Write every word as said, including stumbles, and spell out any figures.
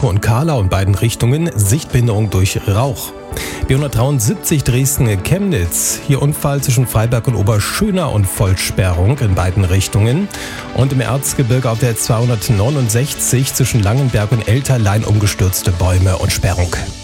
Pankow und Karlau in beiden Richtungen, Sichtbehinderung durch Rauch. B hundertdreiundsiebzig Dresden-Chemnitz, hier Unfall zwischen Freiberg und Oberschöner und Vollsperrung in beiden Richtungen. Und im Erzgebirge auf der zweihundertneunundsechzig zwischen Langenberg und Elterlein umgestürzte Bäume und Sperrung.